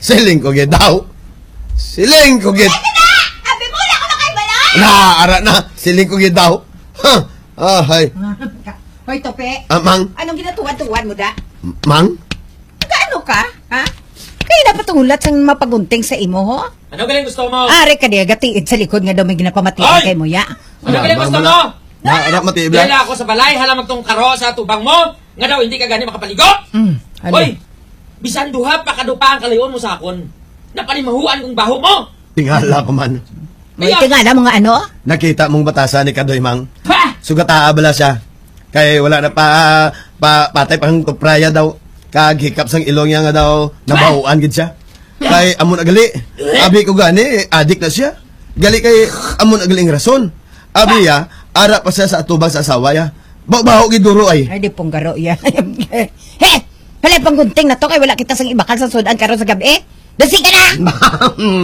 Siling ko gid daw. Siling ko gid. Abi mo na ako na kay balay. Ara na. Siling ko gid daw. Ha. Hay. Hoy, Tope. Mang. Anong ginatuwan-tuwan mo da? Mang? Nagaano ka, ha? Kaya dapat ulat sang mapagunting sa imo, ho? Ano galing gusto mo? Are ka diya, gatiid sa likod nga daw may ginapamatian Ay! kay mo, ya. Ano galing gusto mo? Ara matibla. Dala ako sa balay, halamag tong karo sa tubang mo. Nga daw, hindi ka gani makapaligo. Ano? Hoy! Bisan duha, pakadupa ang kalayon mo sa akon. Napalimahuan kong baho mo. Tingala ko man. May tingala mo nga ano? Nakita mong batasan ni Kadoy, Mang. Ha! Sugataa bala siya. Kaya wala na patay pang tupraya daw. Kaghikap sang ilong niya nga daw nabahuan gid siya. Kay amon agali. Abi ko gani, adik na siya. Gali kay amon agaling rason. Abi ya, ara pa siya sa atubang sa asawa ya. Baho gid duro ay. Ay, di pong garo, ya. He! Halay pang gunting na to, kay wala kita sang ibakal sa sudan karon sa gabi. Dasi ka na!